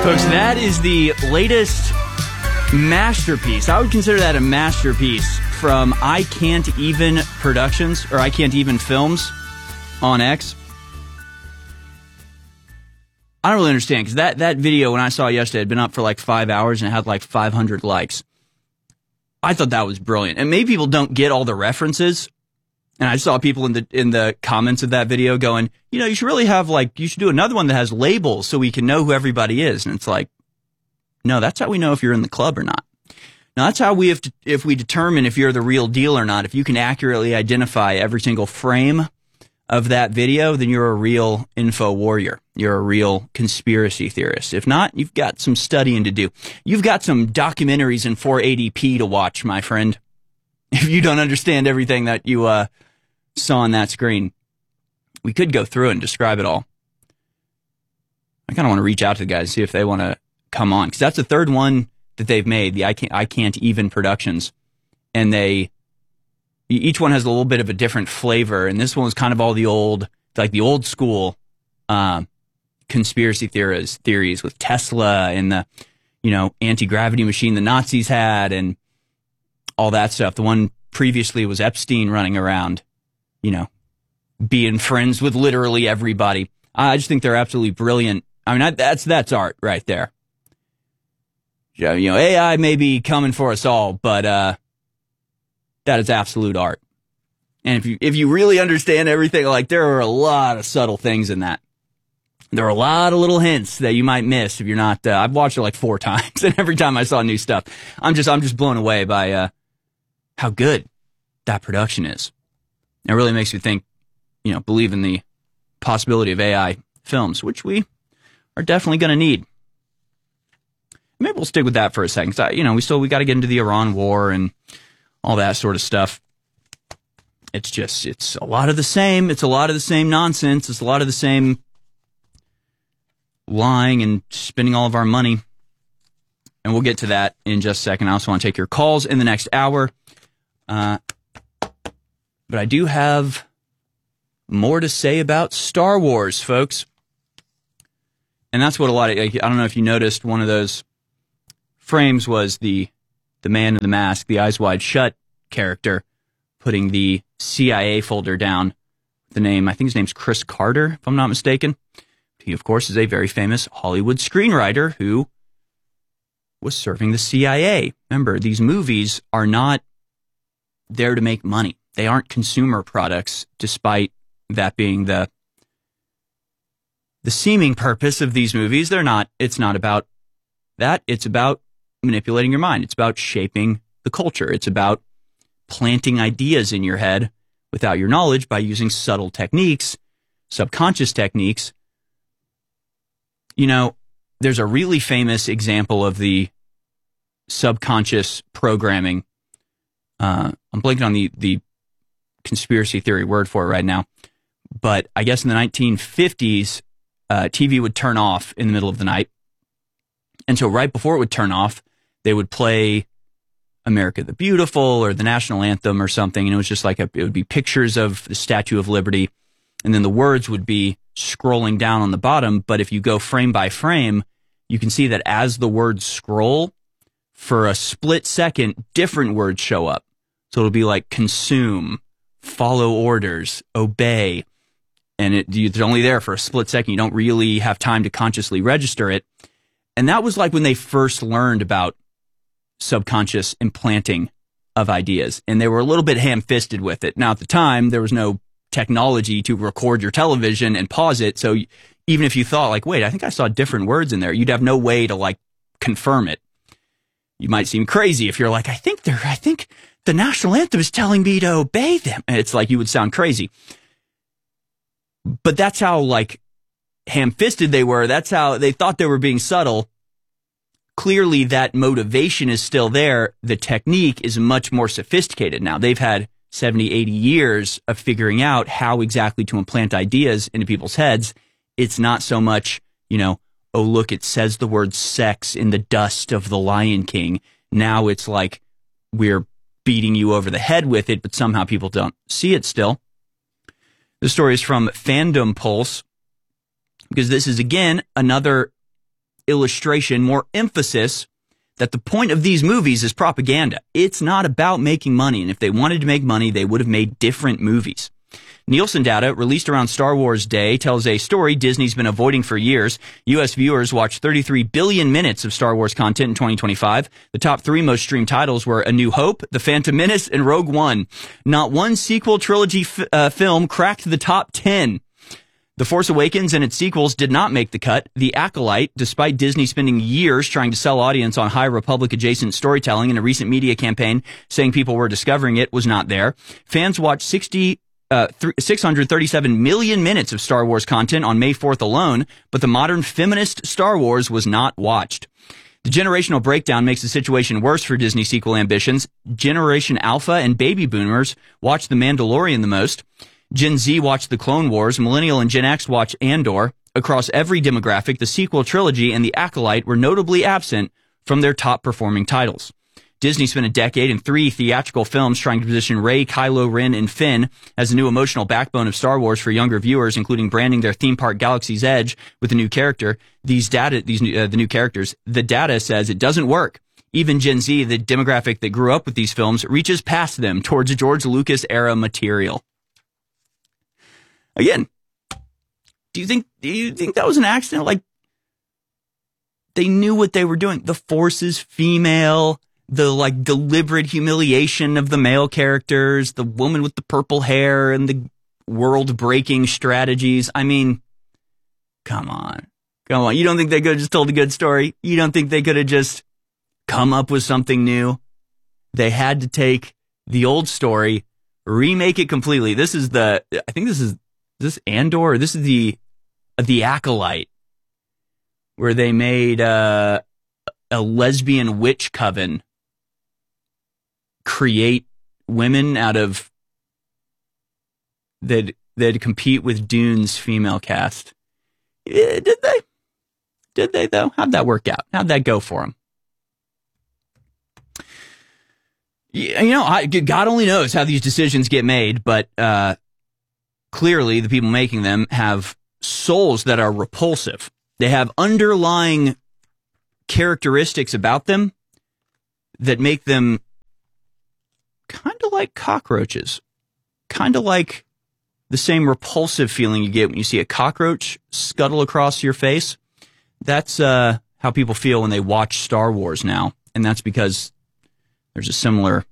Folks, that is the latest masterpiece. I would consider that a masterpiece from I Can't Even Productions, or I Can't Even Films on X. I don't really understand, because that video, when I saw it yesterday, had been up for like 5 hours and it had like 500 likes. I thought that was brilliant. And maybe people don't get all the references. And I saw people in the comments of that video going, you know, you should really have you should do another one that has labels so we can know who everybody is. And it's like, no, that's how we know if you're in the club or not. Now, that's how if we determine if you're the real deal or not. If you can accurately identify every single frame of that video, then you're a real info warrior. You're a real conspiracy theorist. If not, you've got some studying to do. You've got some documentaries in 480p to watch, my friend. If you don't understand everything that you saw on that screen. We could go through it and describe it all. I kind of want to reach out to the guys, see if they want to come on, because that's the third one that they've made, the I Can't Even Productions. And each one has a little bit of a different flavor, and this one was kind of all the old school conspiracy theories with Tesla and the, anti-gravity machine the Nazis had and all that stuff. The one previously was Epstein running around, being friends with literally everybody. I just think they're absolutely brilliant. I mean, that's art right there. AI may be coming for us all, but that is absolute art. And if you really understand everything, there are a lot of subtle things in that. There are a lot of little hints that you might miss if you're not. I've watched it 4 times, and every time I saw new stuff, I'm just blown away by how good that production is. It really makes you think, believe in the possibility of AI films, which we are definitely going to need. Maybe we'll stick with that for a second. We got to get into the Iran war and all that sort of stuff. It's a lot of the same. It's a lot of the same nonsense. It's a lot of the same lying and spending all of our money. And we'll get to that in just a second. I also want to take your calls in the next hour. But I do have more to say about Star Wars, folks. And that's what I don't know if you noticed, one of those frames was the man in the mask, the Eyes Wide Shut character, putting the CIA folder down. The name, I think his name's Chris Carter, if I'm not mistaken. He, of course, is a very famous Hollywood screenwriter who was serving the CIA. Remember, these movies are not there to make money. They aren't consumer products, despite that being the seeming purpose of these movies. They're not. It's not about that. It's about manipulating your mind. It's about shaping the culture. It's about planting ideas in your head without your knowledge by using subtle techniques, subconscious techniques. There's a really famous example of the subconscious programming. I'm blanking on the conspiracy theory word for it right now. But I guess in the 1950s, TV would turn off in the middle of the night. And so right before it would turn off, they would play America the Beautiful or the national anthem or something. And it was just it would be pictures of the Statue of Liberty. And then the words would be scrolling down on the bottom. But if you go frame by frame, you can see that as the words scroll, for a split second, different words show up. So it'll be like consume, follow orders, obey. And it's only there for a split second. You don't really have time to consciously register it. And that was when they first learned about subconscious implanting of ideas. And they were a little bit ham-fisted with it. Now, at the time, there was no technology to record your television and pause it. So even if you thought, wait, I think I saw different words in there, you'd have no way to, confirm it. You might seem crazy if you're I think the national anthem is telling me to obey them. It's you would sound crazy. But that's how, ham-fisted they were. That's how they thought they were being subtle. Clearly, that motivation is still there. The technique is much more sophisticated now. They've had 70, 80 years of figuring out how exactly to implant ideas into people's heads. It's not so much, oh, look, it says the word sex in the dust of the Lion King. Now it's we're beating you over the head with it, but somehow people don't see it still. The story is from Fandom Pulse, because this is, again, another illustration, more emphasis that the point of these movies is propaganda. It's not about making money. And if they wanted to make money, they would have made different movies. Nielsen data released around Star Wars Day tells a story Disney's been avoiding for years. U.S. viewers watched 33 billion minutes of Star Wars content in 2025. The top 3 most streamed titles were A New Hope, The Phantom Menace, and Rogue One. Not one sequel trilogy film cracked the top 10. The Force Awakens and its sequels did not make the cut. The Acolyte, despite Disney spending years trying to sell audience on High Republic-adjacent storytelling in a recent media campaign saying people were discovering it, was not there. Fans watched 637 million minutes of Star Wars content on May 4th alone, but the modern feminist Star Wars was not watched. The generational breakdown makes the situation worse for Disney sequel ambitions. Generation Alpha and baby boomers watched The Mandalorian the most. Gen Z watched The Clone Wars. Millennial and Gen X watched Andor. Across every demographic, the sequel trilogy and The Acolyte were notably absent from their top-performing titles. Disney spent a decade and 3 theatrical films trying to position Rey, Kylo Ren, and Finn as the new emotional backbone of Star Wars for younger viewers, including branding their theme park Galaxy's Edge with a new character. The new characters. The data says it doesn't work. Even Gen Z, the demographic that grew up with these films, reaches past them towards George Lucas era material. Again, do you think that was an accident? Like, they knew what they were doing. The Force is female. The deliberate humiliation of the male characters, the woman with the purple hair, and the world-breaking strategies. I mean, come on. You don't think they could have just told a good story? You don't think they could have just come up with something new? They had to take the old story, remake it completely. This is Andor? This is the Acolyte, where they made a lesbian witch coven create women out of that'd compete with Dune's female cast. Did they? Did they, though? How'd that work out? How'd that go for them? God only knows how these decisions get made, but clearly the people making them have souls that are repulsive. They have underlying characteristics about them that make them kind of like cockroaches, kind of like the same repulsive feeling you get when you see a cockroach scuttle across your face. That's how people feel when they watch Star Wars now, and that's because there's a similar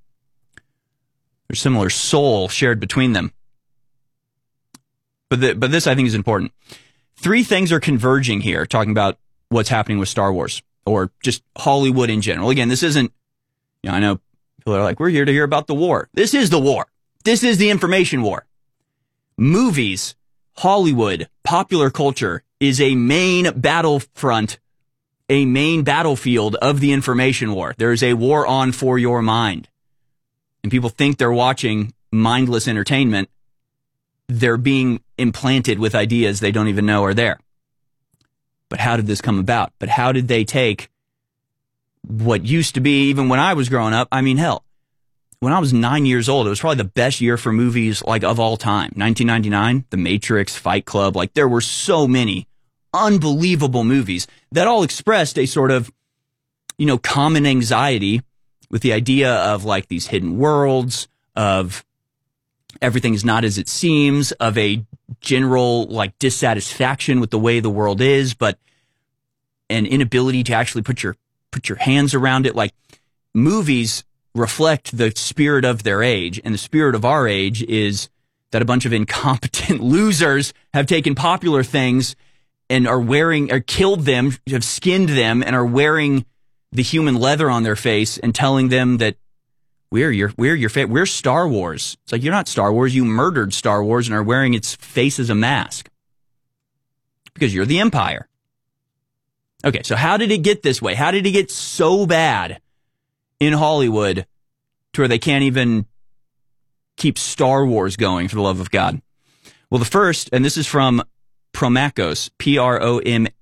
soul shared between them. But this, I think, is important. 3 things are converging here, talking about what's happening with Star Wars, or just Hollywood in general. Again, this isn't, I know people are like, we're here to hear about the war. This is the war. This is the information war. Movies, Hollywood, popular culture is a main battlefront, a main battlefield of the information war. There is a war on for your mind. And people think they're watching mindless entertainment. They're being implanted with ideas they don't even know are there. But how did this come about? But how did they take what used to be, even when I was growing up, I mean, hell, when I was 9 years old, it was probably the best year for movies, of all time. 1999, The Matrix, Fight Club, there were so many unbelievable movies that all expressed a sort of, common anxiety with the idea of, these hidden worlds, of everything is not as it seems, of a general dissatisfaction with the way the world is, but an inability to actually put your hands around it. Movies reflect the spirit of their age, and the spirit of our age is that a bunch of incompetent losers have taken popular things and killed them, have skinned them, and are wearing the human leather on their face and telling them that we're Star Wars. It's like, you're not Star Wars. You murdered Star Wars and are wearing its face as a mask because you're the Empire. Okay, so how did it get this way? How did it get so bad in Hollywood to where they can't even keep Star Wars going, for the love of God? Well, the first, and this is from Promacos, Promakos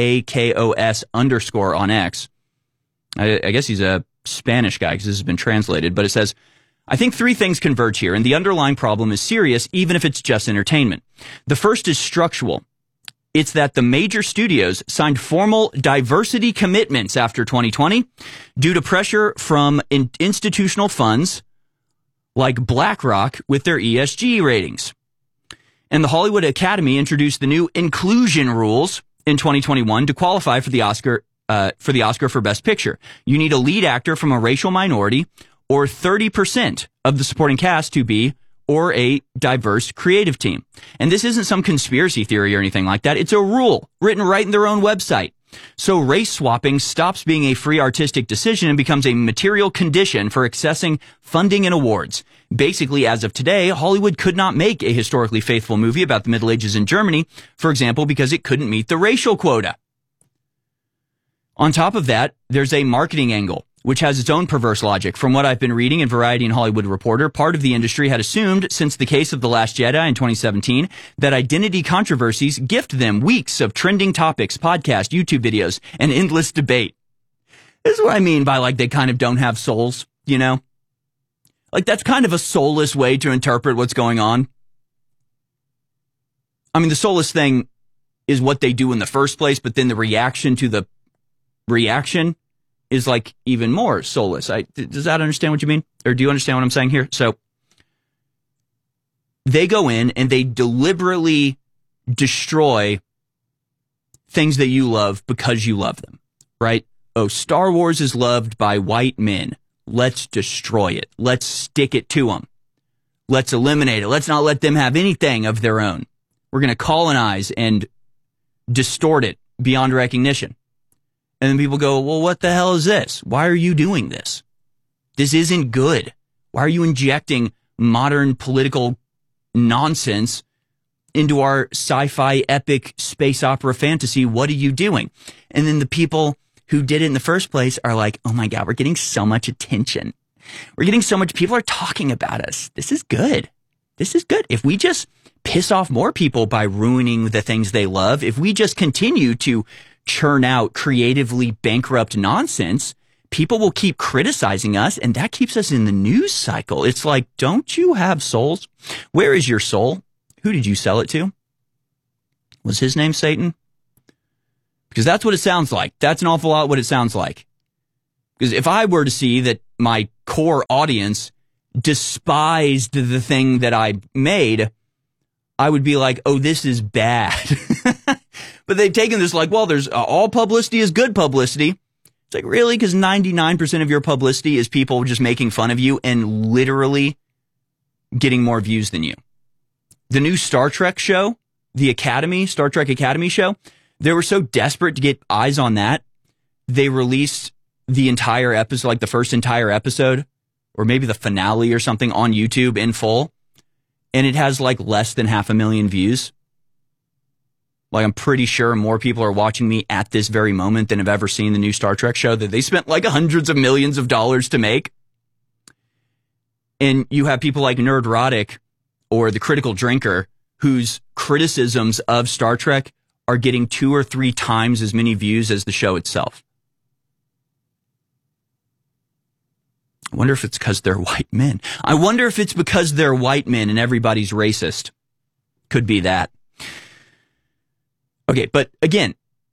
_ on X. I guess he's a Spanish guy because this has been translated, but it says, I think 3 things converge here, and the underlying problem is serious, even if it's just entertainment. The first is structural. It's that the major studios signed formal diversity commitments after 2020 due to pressure from institutional funds like BlackRock with their ESG ratings. And the Hollywood Academy introduced the new inclusion rules in 2021 to qualify for the Oscar for Best Picture. You need a lead actor from a racial minority or 30% of the supporting cast to be or a diverse creative team. And this isn't some conspiracy theory or anything like that. It's a rule written right in their own website. So race swapping stops being a free artistic decision and becomes a material condition for accessing funding and awards. Basically, as of today, Hollywood could not make a historically faithful movie about the Middle Ages in Germany, for example, because it couldn't meet the racial quota. On top of that, there's a marketing angle, which has its own perverse logic. From what I've been reading in Variety and Hollywood Reporter, part of the industry had assumed since the case of The Last Jedi in 2017 that identity controversies gift them weeks of trending topics, podcasts, YouTube videos, and endless debate. This is what I mean by like they kind of don't have souls, you know? Like that's kind of a soulless way to interpret what's going on. I mean, the soulless thing is what they do in the first place, but then the reaction to the reaction is like even more soulless. Does that understand what you mean? Or do you understand what I'm saying here? So they go in and they deliberately destroy things that you love because you love them, right? Oh, Star Wars is loved by white men. Let's destroy it. Let's stick it to them. Let's eliminate it. Let's not let them have anything of their own. We're going to colonize and distort it beyond recognition. And then people go, well, what the hell is this? Why are you doing this? This isn't good. Why are you injecting modern political nonsense into our sci-fi epic space opera fantasy? What are you doing? And then the people who did it in the first place are like, oh my God, we're getting so much attention. We're getting so much, people are talking about us. This is good. This is good. If we just piss off more people by ruining the things they love, if we just continue to churn out creatively bankrupt nonsense, people will keep criticizing us, and that keeps us in the news cycle. It's like, don't you have souls? Where is your soul? Who did you sell it to? Was his name Satan? Because that's what it sounds like. That's an awful lot what it sounds like. Because if I were to see that my core audience despised the thing that I made, I would be like, oh, this is bad. But they've taken this like, well, there's all publicity is good publicity. It's like, really? Because 99% of your publicity is people just making fun of you and literally getting more views than you. The new Star Trek show, the Academy, Star Trek Academy show, they were so desperate to get eyes on that, they released the entire episode, like the first entire episode, or maybe the finale or something on YouTube in full. And it has like less than 500,000 views. Like, I'm pretty sure more people are watching me at this very moment than have ever seen the new Star Trek show that they spent like hundreds of millions of dollars to make. And you have people like Nerdrotic or The Critical Drinker whose criticisms of Star Trek are getting 2 or 3 times as many views as the show itself. I wonder if it's because they're white men. I wonder if it's because they're white men and everybody's racist. Could be that. Okay, but again,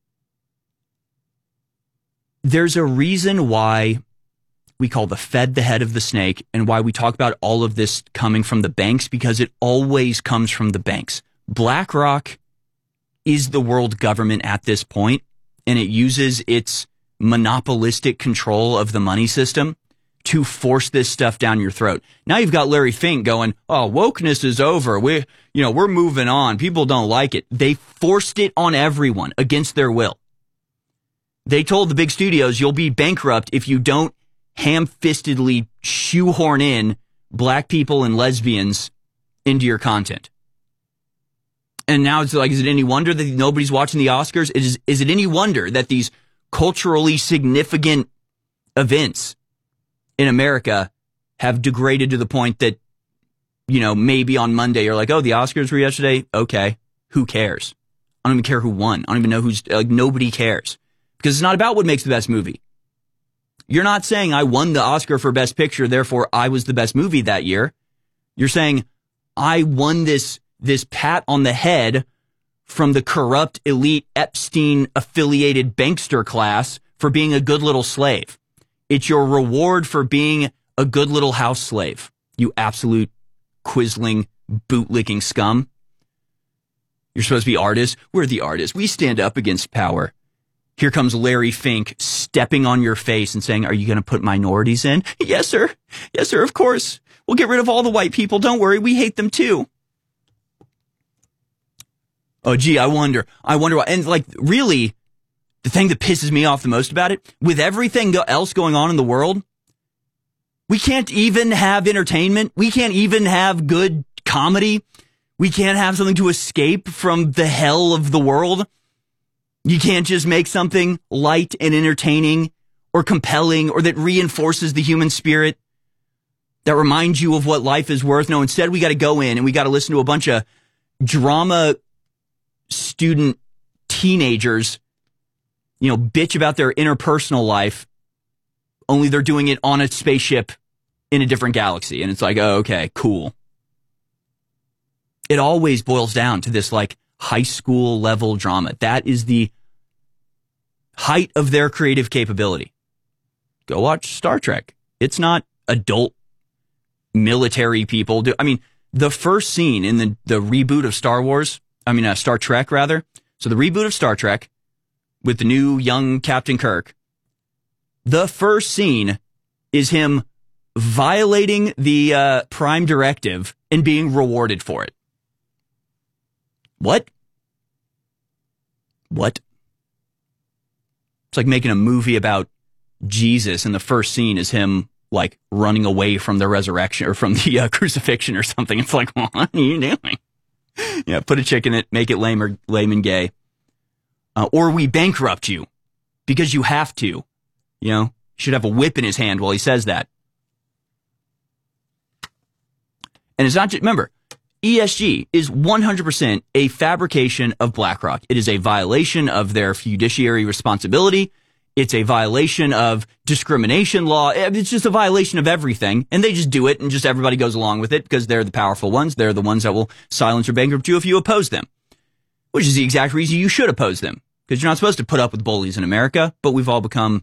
there's a reason why we call the Fed the head of the snake and why we talk about all of this coming from the banks, because it always comes from the banks. BlackRock is the world government at this point, and it uses its monopolistic control of the money system to force this stuff down your throat. Now you've got Larry Fink going, oh, wokeness is over. We're moving on. People don't like it. They forced it on everyone against their will. They told the big studios, you'll be bankrupt if you don't ham-fistedly shoehorn in black people and lesbians into your content. And now it's like, is it any wonder that nobody's watching the Oscars? Is it any wonder that these culturally significant events in America have degraded to the point that, maybe on Monday you're like, oh, the Oscars were yesterday? Okay. Who cares? I don't even care who won. I don't even know nobody cares. Because it's not about what makes the best movie. You're not saying I won the Oscar for Best Picture, therefore I was the best movie that year. You're saying I won this pat on the head from the corrupt, elite, Epstein-affiliated bankster class for being a good little slave. It's your reward for being a good little house slave, you absolute quisling, bootlicking scum. You're supposed to be artists. We're the artists. We stand up against power. Here comes Larry Fink stepping on your face and saying, are you going to put minorities in? Yes, sir. Yes, sir, of course. We'll get rid of all the white people. Don't worry. We hate them too. Oh, gee, I wonder why. And like, really, the thing that pisses me off the most about it, with everything else going on in the world, we can't even have entertainment. We can't even have good comedy. We can't have something to escape from the hell of the world. You can't just make something light and entertaining or compelling or that reinforces the human spirit, that reminds you of what life is worth. No, instead we got to go in and we got to listen to a bunch of drama student teenagers, bitch about their interpersonal life, only they're doing it on a spaceship in a different galaxy. And it's like, oh, okay, cool. It always boils down to this like high school level drama. That is the height of their creative capability. Go watch Star Trek. It's not adult military people. The first scene in the reboot of Star Trek rather. So the reboot of Star Trek with the new young Captain Kirk, the first scene is him violating the Prime Directive and being rewarded for it. What? It's like making a movie about Jesus and the first scene is him like running away from the resurrection or from the crucifixion or something. It's like, what are you doing? Yeah, put a chick in it, make it lame and gay. Or we bankrupt you because you have to. You should have a whip in his hand while he says that. And it's not just, remember, ESG is 100% a fabrication of BlackRock. It is a violation of their fiduciary responsibility. It's a violation of discrimination law. It's just a violation of everything. And they just do it and just everybody goes along with it because they're the powerful ones. They're the ones that will silence or bankrupt you if you oppose them, which is the exact reason you should oppose them, because you're not supposed to put up with bullies in America, but we've all become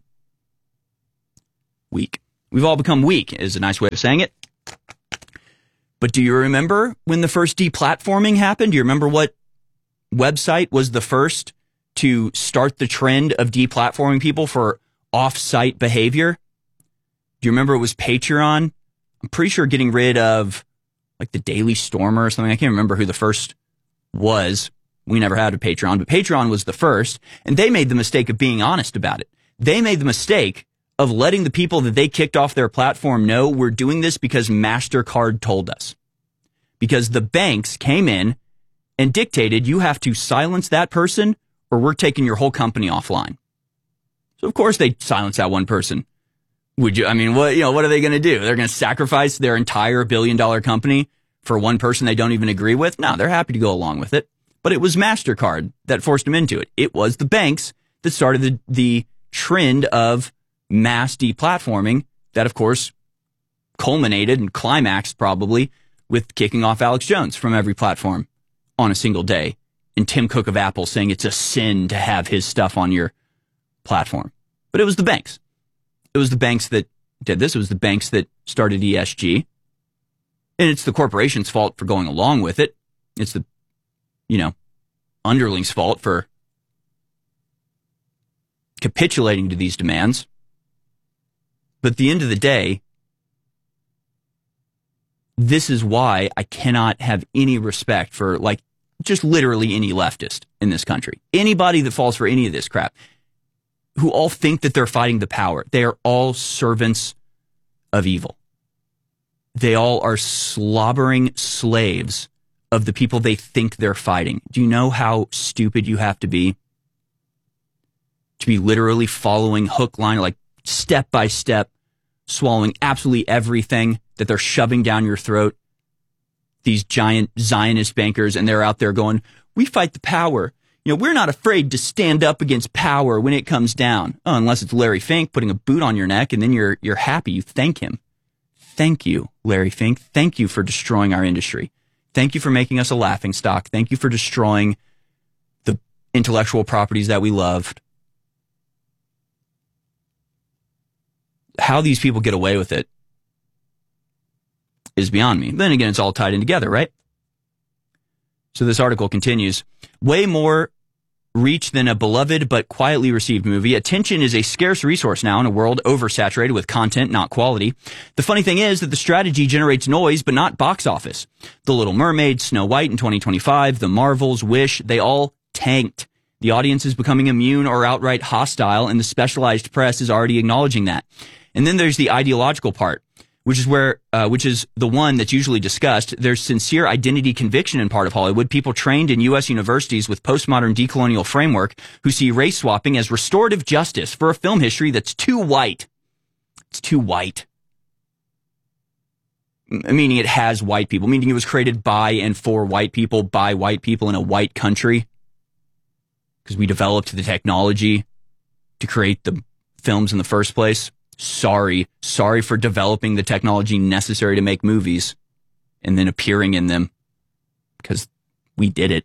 weak. We've all become weak is a nice way of saying it. But do you remember when the first deplatforming happened? Do you remember what website was the first to start the trend of deplatforming people for off-site behavior? Do you remember it was Patreon? I'm pretty sure getting rid of like the Daily Stormer or something. I can't remember who the first was. We never had a Patreon, but Patreon was the first, and they made the mistake of being honest about it. They made the mistake of letting the people that they kicked off their platform know we're doing this because MasterCard told us. Because the banks came in and dictated you have to silence that person or we're taking your whole company offline. So of course they silence that one person. What are they going to do? They're going to sacrifice their entire $1 billion company for one person they don't even agree with? No, they're happy to go along with it. But it was MasterCard that forced them into it. It was the banks that started the trend of mass deplatforming that, of course, culminated and climaxed probably with kicking off Alex Jones from every platform on a single day, and Tim Cook of Apple saying it's a sin to have his stuff on your platform. But it was the banks. It was the banks that did this. It was the banks that started ESG. And it's the corporation's fault for going along with it. It's the, underlings' fault for capitulating to these demands. But at the end of the day, this is why I cannot have any respect for, just literally any leftist in this country. Anybody that falls for any of this crap, who all think that they're fighting the power. They are all servants of evil. They all are slobbering slaves of the people they think they're fighting. Do you know how stupid you have to be literally following hook, line, step by step, swallowing absolutely everything that they're shoving down your throat? These giant Zionist bankers, and they're out there going, we fight the power. We're not afraid to stand up against power when it comes down. Oh, unless it's Larry Fink putting a boot on your neck, and then you're happy. You thank him. Thank you, Larry Fink. Thank you for destroying our industry. Thank you for making us a laughingstock. Thank you for destroying intellectual properties that we loved. How these people get away with it is beyond me. Then again, it's all tied in together, right? So this article continues. Way more reach than a beloved but quietly received movie. Attention is a scarce resource now in a world oversaturated with content, not quality. The funny thing is that the strategy generates noise, but not box office. The Little Mermaid, Snow White in 2025, The Marvels, Wish, they all tanked. The audience is becoming immune or outright hostile, and the specialized press is already acknowledging that. And then there's the ideological part, which is the one that's usually discussed. There's sincere identity conviction in part of Hollywood, people trained in U.S. universities with postmodern decolonial framework who see race swapping as restorative justice for a film history that's too white. It's too white. Meaning it has white people, meaning it was created by and for white people, by white people in a white country. Because we developed the technology to create the films in the first place. Sorry for developing the technology necessary to make movies and then appearing in them because we did it.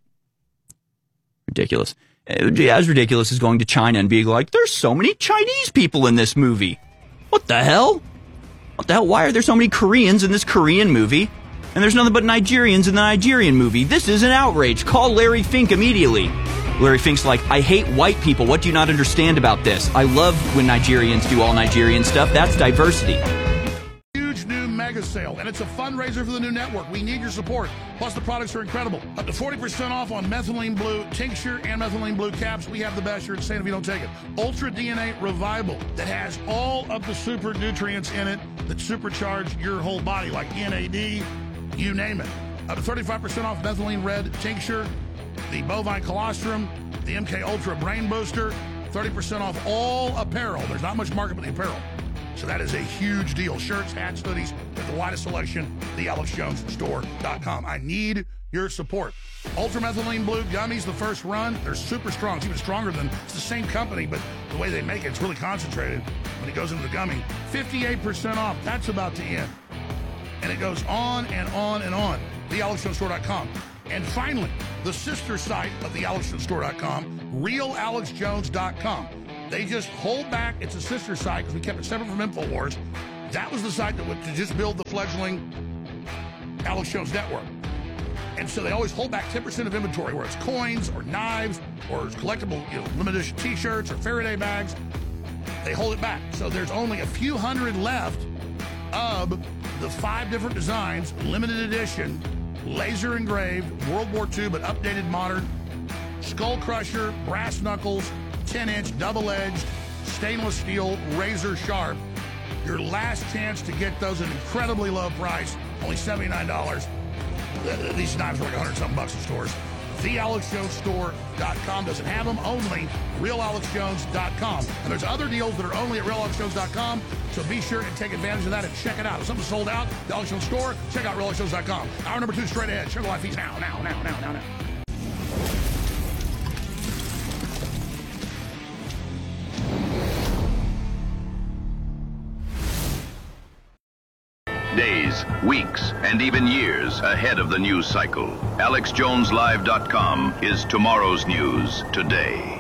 Ridiculous. As ridiculous as going to China and being like, there's so many Chinese people in this movie. What the hell? What the hell? Why are there so many Koreans in this Korean movie? And there's nothing but Nigerians in the Nigerian movie. This is an outrage. Call Larry Fink immediately. Larry Fink's like, I hate white people. What do you not understand about this? I love when Nigerians do all Nigerian stuff. That's diversity. Huge new mega sale, and it's a fundraiser for the new network. We need your support. Plus, the products are incredible. Up to 40% off on methylene blue tincture and methylene blue caps. We have the best. You're insane if you don't take it. Ultra DNA Revival that has all of the super nutrients in it that supercharge your whole body, like NAD, you name it. Up to 35% off methylene red tincture, the bovine colostrum, the MK Ultra brain booster, 30% off all apparel. There's not much market for the apparel. So that is a huge deal. Shirts, hats, hoodies, with the widest selection, thealexjonesstore.com. I need your support. Ultra Methylene Blue Gummies, the first run, they're super strong. It's even stronger than, it's the same company, but the way they make it, it's really concentrated when it goes into the gummy. 58% off. That's about to end. And it goes on and on and on. thealexjonesstore.com. And finally, the sister site of thealexjonesstore.com, realalexjones.com. They just hold back. It's a sister site because we kept it separate from InfoWars. That was the site that would to just build the fledgling Alex Jones network. And so they always hold back 10% of inventory, where it's coins or knives or collectible, limited edition T-shirts or Faraday bags. They hold it back. So there's only a few hundred left of the 5 different designs, limited edition, laser engraved, World War II, but updated modern, skull crusher, brass knuckles, 10-inch, double-edged, stainless steel, razor sharp. Your last chance to get those at an incredibly low price, only $79. These knives are like 100-something bucks in stores. TheAlexJonesStore.com doesn't have them, only RealAlexJones.com. And there's other deals that are only at RealAlexJones.com, so be sure and take advantage of that and check it out. If something's sold out, the Alex Jones Store, check out RealAlexJones.com. Hour number 2 straight ahead. Sugar Life Fees now. Days, weeks, and even years ahead of the news cycle. AlexJonesLive.com is tomorrow's news today.